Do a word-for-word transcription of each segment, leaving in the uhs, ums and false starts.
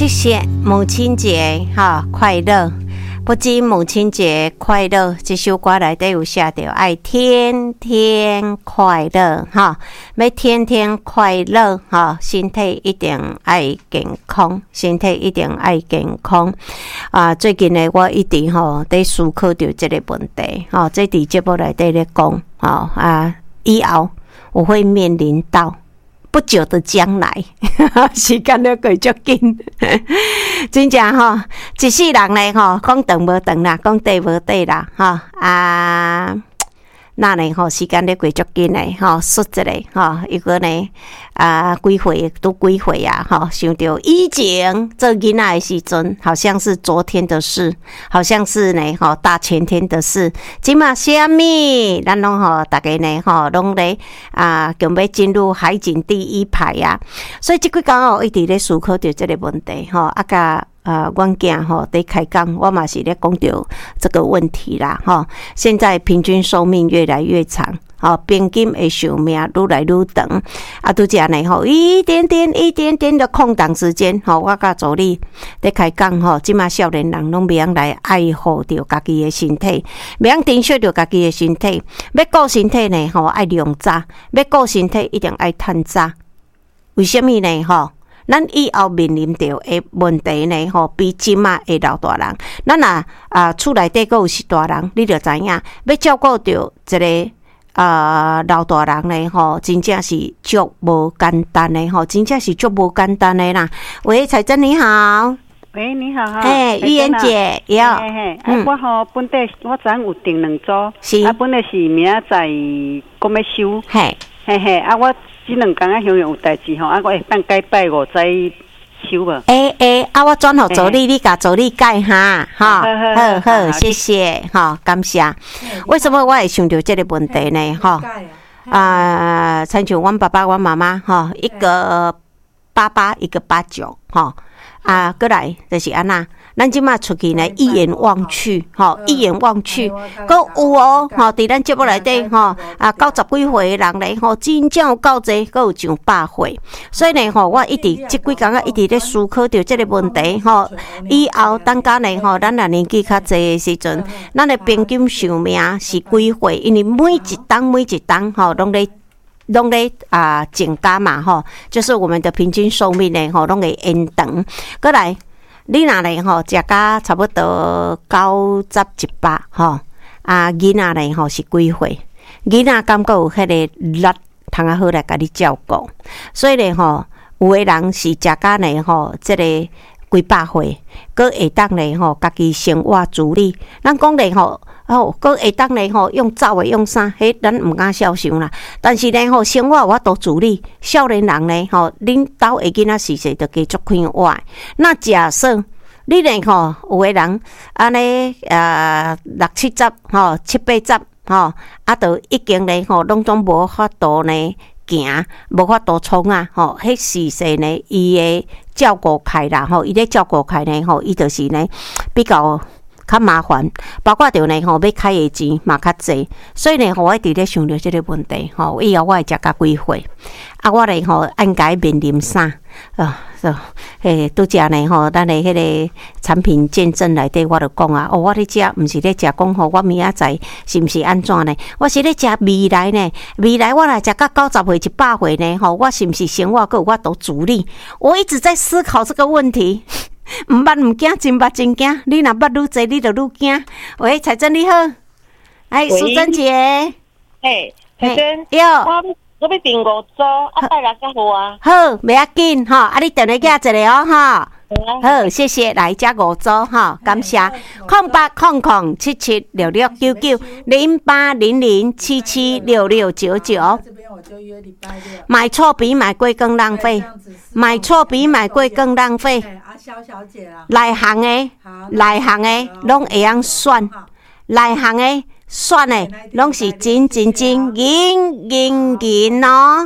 谢谢母亲节哈，快乐！不知母亲节快乐，这首歌内底有写到爱天天快乐哈，要天天快乐哈，身体一定爱健康，身体一定爱健康啊！最近呢，我一直吼在思考到这个问题，吼，在伫节目内底咧讲，吼啊，以后我会面临到。不久的将来，时间都过足紧，真正吼，一世人咧吼，讲长无长啦，讲短无短啦，吼啊，那呢吼，时间咧过足紧咧，吼，说一个吼，一个呢啊，几岁都几岁啊，吼，想到以前做囡仔的时阵，好像是昨天的事，好像是呢吼大前天的事，今嘛虾米，咱拢吼大家呢吼拢咧啊，准备进入海景第一排啊，所以这几天哦一直咧思考着这个问题吼，啊甲。啊，阮囝吼在开讲，我嘛是咧讲到这个问题啦，吼。现在平均寿命越来越长，吼，平均的寿命愈来愈长。啊，拄则呢吼，一点点、一点点的空档时间，吼，我甲助理咧开讲吼，即马少年人拢袂晓来爱护着家己的身体，袂晓珍惜着家己的身体。要顾身体呢，吼爱量早；要顾身体一定爱趁早。为什么呢？吼？咱以后面临到的问题呢，吼，比即马的老大人，咱啊啊厝内底阁有是大人，你着知影，要照顾着一个啊、呃、老大人呢，吼，真正是足无简单的吼，真正是足无简单的啦。喂，彩珍你好。 喂，你好哈。 哎，玉妍姐，有。 嘿嘿，嗯，我吼本地我昨有订两组， 是。 啊，本来是明仔载讲要收。 嘿。 嘿嘿，啊我。这两天啊，向有代志吼，啊，我会等改拜五再收无。 诶诶，啊，我转互助理，你甲助理改哈，哈，好好，谢谢，哈，感谢。为什么我会想到这个问题呢？哈，啊，亲像阮爸爸、阮妈妈，哈，一个八八，一个八九，哈，啊，过来就是安那。咱即马出去呢，一眼望去，吼，一眼望去，搁有哦，吼，伫咱节目内底，吼，啊，九十几岁的人咧，吼，真正有够济，搁有上百岁，所以呢，吼，我一直即几工啊，一直咧思考着即个问题，吼，以后等甲呢，吼，咱若年纪较济的时阵，咱的平均寿命是几岁？因为每一档每一档，吼，拢咧。拢咧啊增加嘛，吼，就是我们的平均寿命呢，吼，拢会延长，过来。你若咧吼，食甲差不多九十一百吼，啊囡仔咧吼是几岁？囡仔感觉有迄个力，通啊好来甲你照顾，所以咧吼，有诶人是食甲咧吼，即个几百岁，佮会当咧吼，家己生活自理。咱讲咧吼。哦，佮会当咧吼用走诶用啥？迄咱毋敢想想啦。但是咧吼，生活我都自理。少年人咧吼，恁兜诶囡仔时势就加足快活。那假设你咧吼有诶人安尼呃六七十吼七八十吼，啊，都已经咧吼拢总无法度呢行，无法度冲啊吼。迄时势呢，伊诶照顾开啦吼，伊咧照顾开呢吼，伊就是呢比较。较麻烦，包括着呢吼，要开的钱嘛较济，所以呢，我一直咧想着这个问题吼，以后我会食甲几岁，啊，我咧吼应该面临啥啊？诶，拄则呢吼，咱的迄个产品见证内底，我就讲啊，哦，我咧食，毋是咧食讲吼，我明仔载是毋是安怎呢？我是咧食未来呢？未来我来食到九十岁、一百岁呢？吼，我是毋是生活佮有法度自理？我一直在思考这个问题。毋捌毋惊，真捌真惊。你若捌愈济，你就愈惊。喂，彩珍你好，哎，淑珍姐， 嘿，彩珍， 哟， 我我要订五组，啊，拜六才好啊。 好，袂要紧吼，啊，你电话寄一个哦，哈。好，谢谢，来加五组哈，感谢。空八空空七七六六九九零八零零七七六六九九。买错比买贵更浪费，买错比买贵更浪费。 啊，肖小姐啦， 内行诶，内行诶，拢会晓选，内行诶，选诶，拢是真真真银银银哦。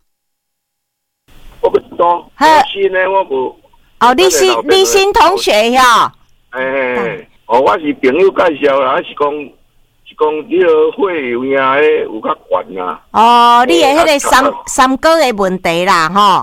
我不知道， 好， 是呢，我无。 哦，李欣李欣同学哟。 哎，哦，我是朋友介绍啦，是讲是讲你个血有影诶有较悬啦。 哦，你诶迄个三三高诶问题啦，吼。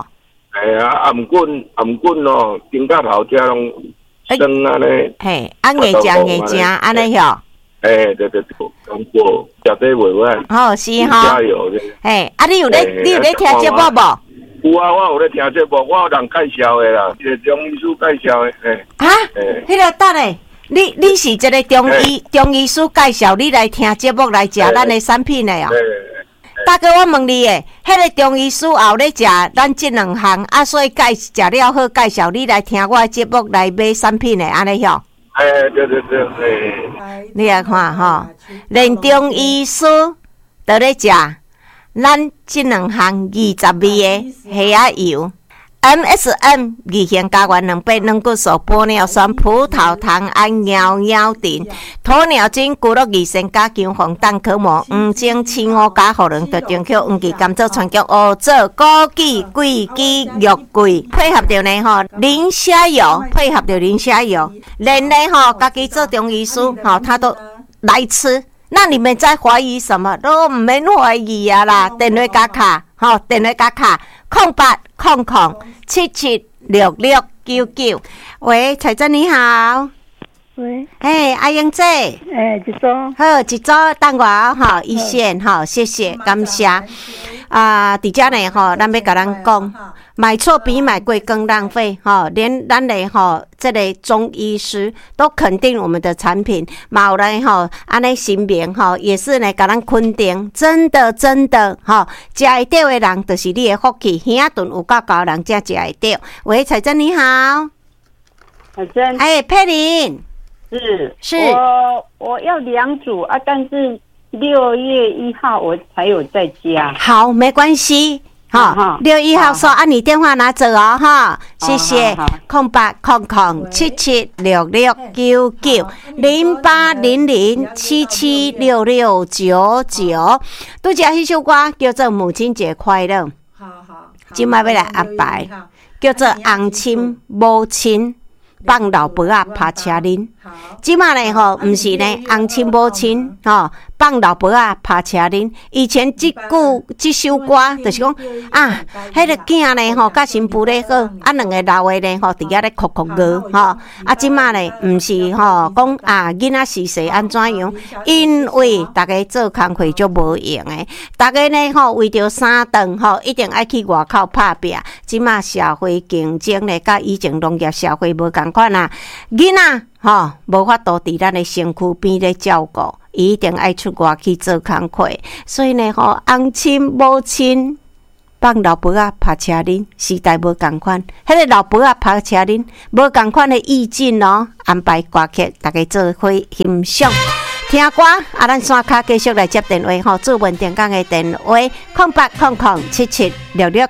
哎呀，暗棍暗棍哦，顶甲头遮拢生安尼。 嘿，啊，硬食硬食，安尼吼。 哎，对对对，讲过，食得袂歹。 哦，是哈。 加油！ 嘿，啊，你有咧，你有咧听节目无？ 有啊，我有咧听节目，我有人介绍的啦，一个中医师介绍的。嘿。 啊？迄个等下，你你是一个中医中医师介绍你来听节目来食咱的产品的哦。大哥，我问你诶，迄个中医师后咧食咱即两项，啊，所以介食了好，介绍你来听我的节目来买产品的，安尼吼。 哎，对对对，哎。 你来看吼，连中医师都咧食咱即两项二十味的虾仔油。M S M 二型加原两百软骨素、玻尿酸、葡萄糖胺、尿尿锭、鸵鸟精、骨碌二仙加姜黄蛋壳膜、黄精、青乌加茯苓、特丁香、黄芪、甘蔗、川椒、乌枣、枸杞、桂枝、肉桂，配合着呢吼磷虾油，配合着磷虾油，连呢吼家己做中医师吼，他都来吃。那你们在怀疑什么？都唔免怀疑啊啦！电话加卡，吼，电话加卡，空八空空七七六六九九。喂，彩珍你好。 喂。 哎，阿英姐。 哎，一组。 好，一组等我哈，一线哈，谢谢，感谢。啊，伫遮呢吼，咱要甲咱讲，买错比买贵更浪费哈，连咱的吼。这类中医师都肯定我们的产品，嘛有来吼，安尼新名吼，也是来甲咱肯定，真的真的吼，食会到的人就是你的福气，耳顿有够高人才食会到。喂，彩珍你好， 彩珍， 哎，佩玲， 是是， 我我要两组啊，但是六月一号我才有在家。 好，没关系。好，六一号说按你电话拿走哦，哈，谢谢，空八空空七七六六九九零八零零七七六六九九，拄只迄首歌叫做《母亲节快乐》，好好，今摆要来安排，叫做《红亲母亲》。放老婆啊，拍车恁。即马呢吼，毋是呢，红亲母亲吼，放老婆啊，拍车恁。以前即句即首歌，就是讲啊，迄个囝呢吼，甲新妇咧好，啊两个老的呢吼，伫遐咧哭哭闹吼。啊，即马呢，毋是吼，讲啊囡仔是谁安怎样？因为大家做工课就无用诶，大家呢吼，为着三顿吼，一定爱去外口拍拼。即马社会竞争呢，甲以前农业社会无共。款啊，囡仔吼无法度伫咱的身躯边咧照顾，伊一定爱出外去做工课。所以呢，吼红亲母亲放老婆啊拍车恁，时代无共款。迄个老婆啊拍车恁，无共款的意境哦。安排歌曲，大家做伙欣赏。听歌啊，咱线卡继续来接电话吼，做文电讲的电话，空八空空七七六六